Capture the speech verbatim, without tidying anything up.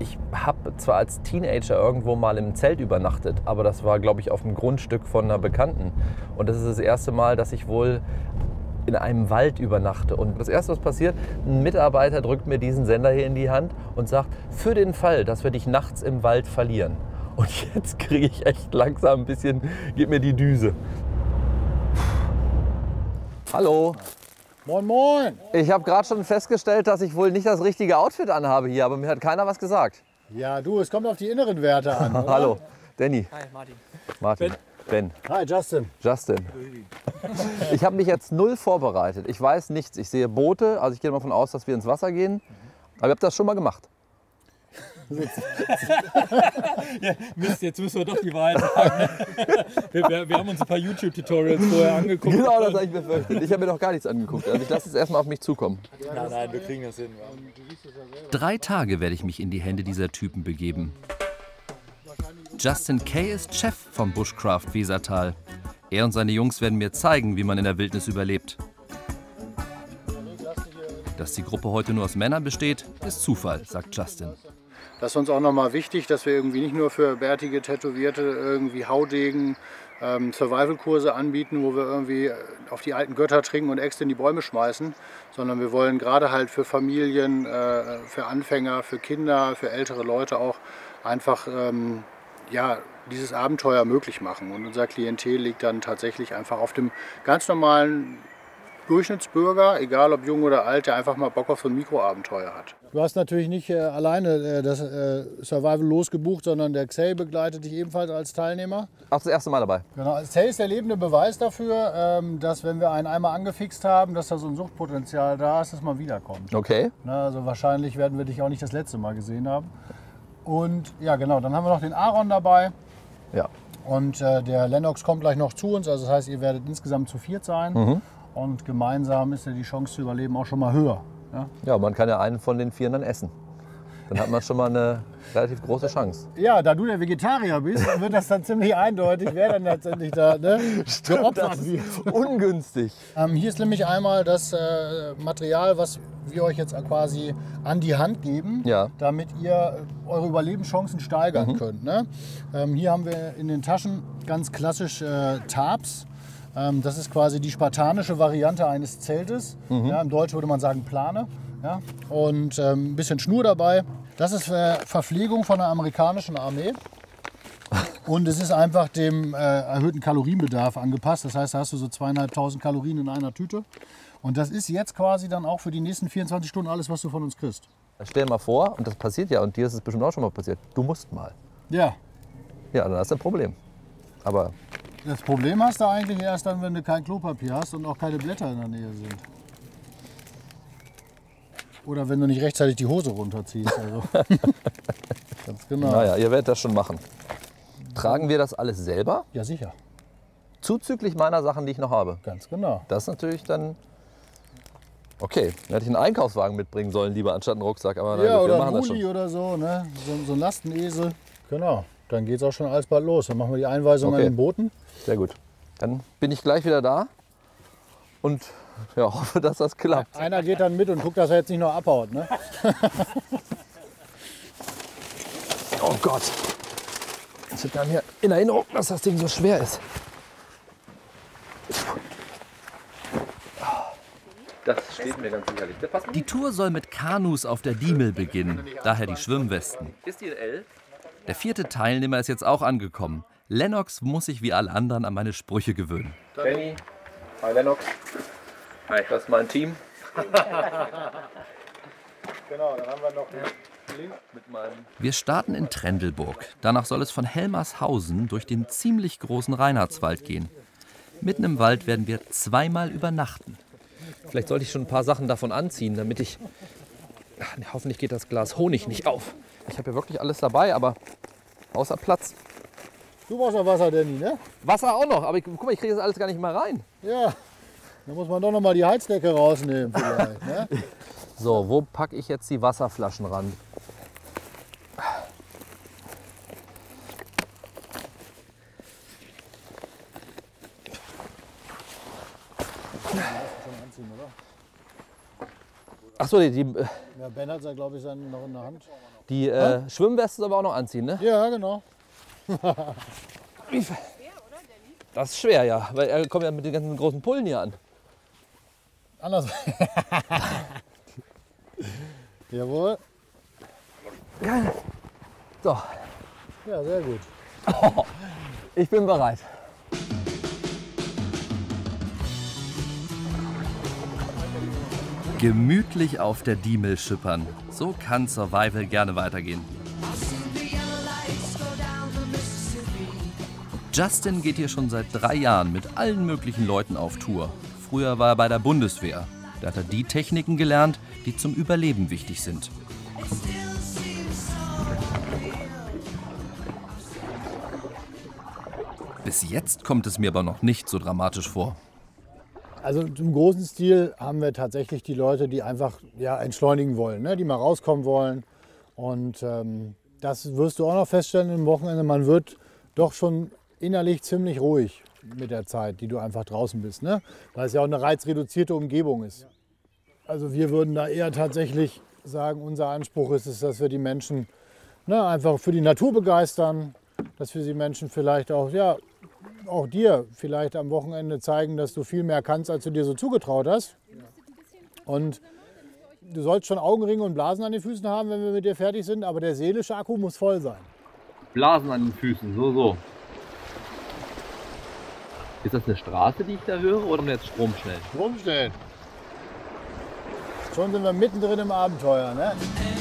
ich habe zwar als Teenager irgendwo mal im Zelt übernachtet, aber das war, glaube ich, auf dem Grundstück von einer Bekannten. Und das ist das erste Mal, dass ich wohl in einem Wald übernachte. Und das Erste, was passiert, ein Mitarbeiter drückt mir diesen Sender hier in die Hand und sagt, für den Fall, dass wir dich nachts im Wald verlieren. Und jetzt kriege ich echt langsam ein bisschen, gib mir die Düse. Hallo. Moin, moin. Ich habe gerade schon festgestellt, dass ich wohl nicht das richtige Outfit anhabe hier, aber mir hat keiner was gesagt. Ja, du, es kommt auf die inneren Werte an. Oder? Hallo, Danny. Hi, Martin. Martin. Ben. Hi, Justin. Justin. Ich habe mich jetzt null vorbereitet. Ich weiß nichts. Ich sehe Boote, also ich gehe davon aus, dass wir ins Wasser gehen. Aber ihr habt das schon mal gemacht. Ja, Mist, jetzt müssen wir doch die Wahrheit sagen. Wir, wir, wir haben uns ein paar YouTube-Tutorials vorher angeguckt. Genau, das habe ich befürchtet. Ich habe mir noch gar nichts angeguckt. Also ich lasse es erstmal auf mich zukommen. Nein, nein, wir kriegen das hin. Drei Tage werde ich mich in die Hände dieser Typen begeben. Justin Kay ist Chef vom Bushcraft Wesertal. Er und seine Jungs werden mir zeigen, wie man in der Wildnis überlebt. Dass die Gruppe heute nur aus Männern besteht, ist Zufall, sagt Justin. Das ist uns auch nochmal wichtig, dass wir irgendwie nicht nur für bärtige Tätowierte irgendwie Haudegen ähm, Survival-Kurse anbieten, wo wir irgendwie auf die alten Götter trinken und Äxte in die Bäume schmeißen, sondern wir wollen gerade halt für Familien, äh, für Anfänger, für Kinder, für ältere Leute auch einfach ähm, ja, dieses Abenteuer möglich machen. Und unser Klientel liegt dann tatsächlich einfach auf dem ganz normalen Durchschnittsbürger, egal ob jung oder alt, der einfach mal Bock auf so ein Mikroabenteuer hat. Du hast natürlich nicht äh, alleine äh, das äh, Survival losgebucht, sondern der Xay begleitet dich ebenfalls als Teilnehmer. Auch das erste Mal dabei. Genau, Xay ist der lebende Beweis dafür, ähm, dass wenn wir einen einmal angefixt haben, dass da so ein Suchtpotenzial da ist, dass man wiederkommt. Okay. Na, also wahrscheinlich werden wir dich auch nicht das letzte Mal gesehen haben. Und ja genau, dann haben wir noch den Aaron dabei. Ja. Und äh, der Lennox kommt gleich noch zu uns, also das heißt, ihr werdet insgesamt zu viert sein. Mhm. Und gemeinsam ist ja die Chance zu überleben auch schon mal höher. Ja, ja, man kann ja einen von den Vieren dann essen. Dann hat man schon mal eine relativ große Chance. Ja, da du der Vegetarier bist, wird das dann ziemlich eindeutig, wer dann letztendlich da ne, geopfert wird. Ungünstig. Ähm, hier ist nämlich einmal das äh, Material, was wir euch jetzt quasi an die Hand geben, ja. damit ihr eure Überlebenschancen steigern mhm. könnt. Ne? Ähm, hier haben wir in den Taschen ganz klassisch äh, Tarps. Das ist quasi die spartanische Variante eines Zeltes. Mhm. Ja, im Deutsch würde man sagen Plane. Ja, und ähm, ein bisschen Schnur dabei. Das ist äh, Verpflegung von der amerikanischen Armee. Und es ist einfach dem äh, erhöhten Kalorienbedarf angepasst. Das heißt, da hast du so zweieinhalbtausend Kalorien in einer Tüte. Und das ist jetzt quasi dann auch für die nächsten vierundzwanzig Stunden alles, was du von uns kriegst. Stell dir mal vor, und das passiert ja, und dir ist es bestimmt auch schon mal passiert, du musst mal. Ja. Ja, dann hast du ein Problem. Aber das Problem hast du eigentlich erst dann, wenn du kein Klopapier hast und auch keine Blätter in der Nähe sind. Oder wenn du nicht rechtzeitig die Hose runterziehst. Also. Ganz genau. Naja, ihr werdet das schon machen. Tragen wir das alles selber? Ja, sicher. Zuzüglich meiner Sachen, die ich noch habe? Ganz genau. Das ist natürlich dann... Okay, dann hätte ich einen Einkaufswagen mitbringen sollen, lieber anstatt einen Rucksack. Aber ja, gut, oder wir machen ein das Muli schon. oder so, ne? so, so ein Lastenesel. Genau. Dann geht es auch schon alsbald los. Dann machen wir die Einweisung okay. an den Booten. Sehr gut. Dann bin ich gleich wieder da und ja, hoffe, dass das klappt. Einer geht dann mit und guckt, dass er jetzt nicht noch abhaut. Ne? Oh Gott. Ich habe dann hier in Erinnerung, dass das Ding so schwer ist. Das steht mir ganz sicherlich. Die Tour soll mit Kanus auf der Diemel beginnen, daher die Schwimmwesten. Ist die in L? Der vierte Teilnehmer ist jetzt auch angekommen. Lennox muss sich wie alle anderen an meine Sprüche gewöhnen. Benny, hi Lennox. Hi, das ist mein Team. Genau, dann haben wir noch den Link mit meinem. Wir starten in Trendelburg. Danach soll es von Helmershausen durch den ziemlich großen Reinhardswald gehen. Mitten im Wald werden wir zweimal übernachten. Vielleicht sollte ich schon ein paar Sachen davon anziehen, damit ich... Ach, hoffentlich geht das Glas Honig nicht auf. Ich habe ja wirklich alles dabei, aber außer Platz. Du brauchst noch Wasser, Danny, ne? Wasser auch noch, aber ich, guck mal, ich kriege das alles gar nicht mehr rein. Ja, da muss man doch noch mal die Heizdecke rausnehmen vielleicht, ne? So, wo packe ich jetzt die Wasserflaschen ran? Ach so, die, die ja, Ben hat ja, glaube ich, seinen noch in der Hand. Die äh, Schwimmweste aber auch noch anziehen, ne? Ja, genau. Das ist schwer, ja, weil er kommt ja mit den ganzen großen Pullen hier an. Anders. Jawohl. So, Ja, sehr gut. ich bin bereit. Gemütlich auf der Diemel schippern. So kann Survival gerne weitergehen. Justin geht hier schon seit drei Jahren mit allen möglichen Leuten auf Tour. Früher war er bei der Bundeswehr. Da hat er die Techniken gelernt, die zum Überleben wichtig sind. Bis jetzt kommt es mir aber noch nicht so dramatisch vor. Also im großen Stil haben wir tatsächlich die Leute, die einfach ja, entschleunigen wollen, ne? Die mal rauskommen wollen. Und ähm, das wirst du auch noch feststellen im Wochenende. Man wird doch schon innerlich ziemlich ruhig mit der Zeit, die du einfach draußen bist, ne? Weil es ja auch eine reizreduzierte Umgebung ist. Also wir würden da eher tatsächlich sagen, unser Anspruch ist es, dass wir die Menschen ne, einfach für die Natur begeistern, dass wir die Menschen vielleicht auch, ja, auch dir vielleicht am Wochenende zeigen, dass du viel mehr kannst, als du dir so zugetraut hast. Und du sollst schon Augenringe und Blasen an den Füßen haben, wenn wir mit dir fertig sind, aber der seelische Akku muss voll sein. Blasen an den Füßen, so, so. Ist das eine Straße, die ich da höre, oder jetzt Stromschnellen? Rumstellen. Schon sind wir mittendrin im Abenteuer, ne?